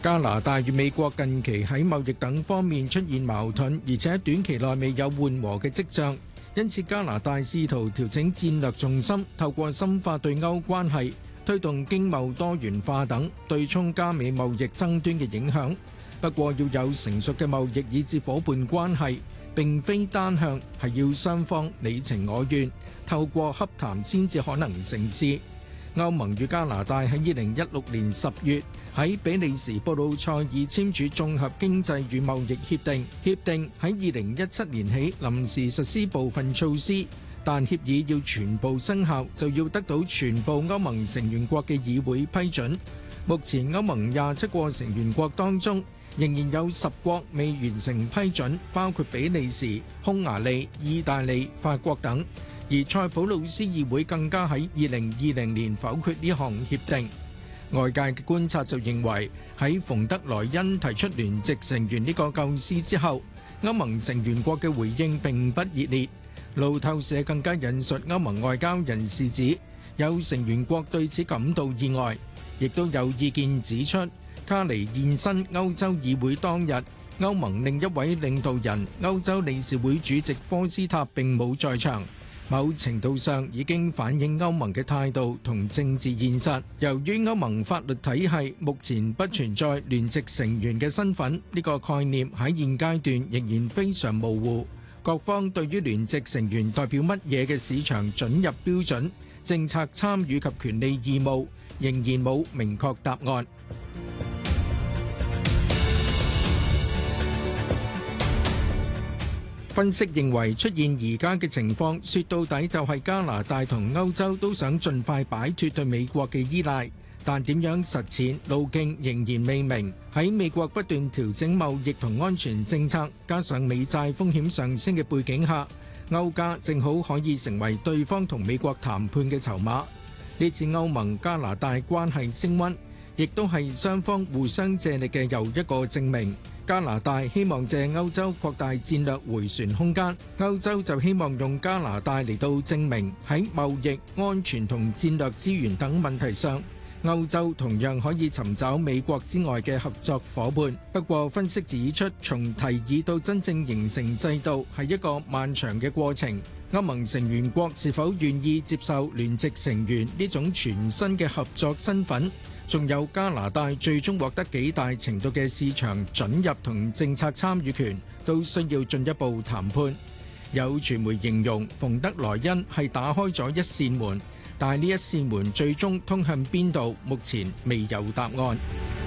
加拿大與美國近期喺貿易等方面出現矛盾，而且短期內未有緩和嘅跡象，因此加拿大試圖調整戰略重心，透過深化對歐關係、推動經貿多元化等，對沖加美貿易爭端嘅影響。不過要有成熟嘅貿易以至夥伴關係，並非單向，係要雙方你情我願，透過洽談先至可能成事。歐盟與加拿大喺2016年10月喺比利時布魯塞爾簽署綜合經濟與貿易協定，協定喺2017年起臨時實施部分措施，但協議要全部生效就要得到全部歐盟成員國嘅議會批准。目前歐盟27個成員國當中，仍然有10國未完成批准，包括比利時、匈牙利、意大利、法國等。而塞浦路斯議會更加喺2020年否決呢項協定。外界嘅觀察就認為，喺馮德萊恩提出聯席成員呢個構思之後，歐盟成員國嘅回應並不熱烈。路透社更加引述歐盟外交人士指，有成員國對此感到意外，亦都有意見指出，卡尼現身歐洲議會當日，歐盟另一位領導人歐洲理事會主席科斯塔並冇在場。某程度上已經反映歐盟嘅態度同政治現實。由於歐盟法律體系目前不存在聯席成員嘅身份，呢個概念喺現階段仍然非常模糊。各方對於聯席成員代表乜嘢嘅市場准入標準、政策參與及權利義務，仍然冇明確答案。分析認為，出現而家嘅情況，說到底就係加拿大同歐洲都想盡快擺脫對美國嘅依賴，但點樣實踐路徑仍然未明。喺美國不斷調整貿易同安全政策，加上美債風險上升嘅背景下，歐加正好可以成為對方同美國談判嘅籌碼。呢次歐盟加拿大關係升溫，亦都係雙方互相借力嘅又一個證明。加拿大希望借歐洲擴大戰略迴旋空間，歐洲就希望用加拿大嚟到證明喺貿易、安全同戰略資源等問題上，歐洲同樣可以尋找美國之外嘅合作夥伴。不過分析指出，從提議到真正形成制度係一個漫長嘅過程。歐盟成員國是否願意接受聯席成員呢種全新嘅合作身份？仲有加拿大最終獲得幾大程度嘅市場准入同政策參與權，都需要進一步談判。有傳媒形容馮德萊恩係打開咗一扇門，但係呢一扇門最終通向邊度，目前未有答案。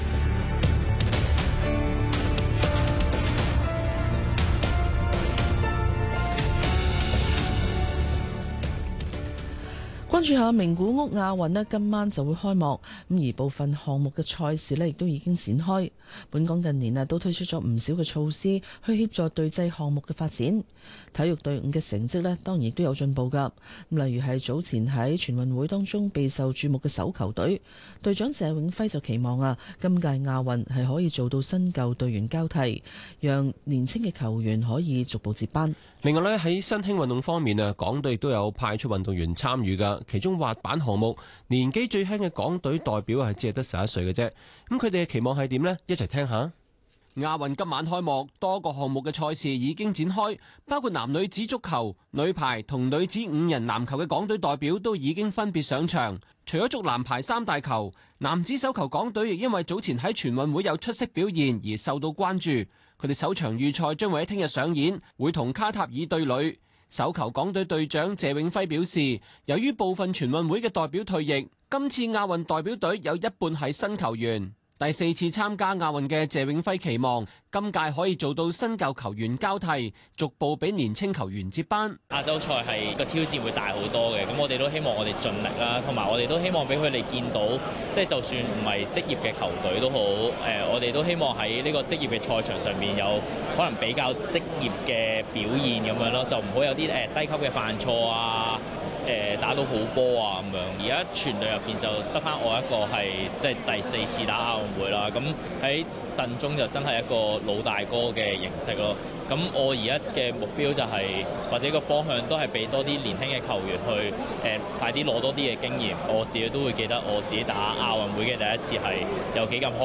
關注下名古屋亞運咧，今晚就會開幕，咁而部分項目嘅賽事咧亦都已經展開。本港近年都推出咗唔少嘅措施去協助隊際項目嘅發展，體育隊伍嘅成績咧當然亦都有進步噶。例如係早前喺全運會當中備受注目嘅手球隊，隊長謝永輝就期望今屆亞運係可以做到新舊隊員交替，讓年輕嘅球員可以逐步接班。 另外咧，喺新興運動方面港隊亦都有派出運動員參與噶。其中滑板項目年紀最輕嘅港隊代表係只係得11歲嘅啫。咁佢哋嘅期望係點呢？一齊聽下。亞運今晚開幕，多個項目嘅賽事已經展開，包括男女子足球、女排同女子5人籃球嘅港隊代表都已經分別上場。除咗足籃排3大球，男子手球港隊亦因為早前喺全運會有出色表現而受到關注。佢哋首場預賽將會喺聽日上演，會同卡塔爾對壘。手球港隊隊長謝永輝表示，由於部分全運會嘅代表退役，今次亞運代表隊有一半係新球員。第4次參加亞運嘅謝永輝期望今屆可以做到新舊球員交替，逐步俾年青球員接班。 亞洲賽係個挑戰會大好多嘅，咁我哋都希望我哋盡力啦，同埋我哋都希望俾佢哋見到，即係就算唔係職業嘅球隊都好，我哋都希望喺呢個職業嘅賽場上面有可能比較職業嘅表現咁樣咯，就唔好有啲低級嘅犯錯啊。打到好波啊咁樣，而家全隊入邊就得返我一個係即係第4次打亞運會啦。咁喺陣中就真係一個老大哥嘅形式咯。咁我而家嘅目標就係或者個方向都係俾多啲年輕嘅球員去快啲攞多啲嘅經驗。我自己都會記得我自己打亞運會嘅第一次係有幾咁開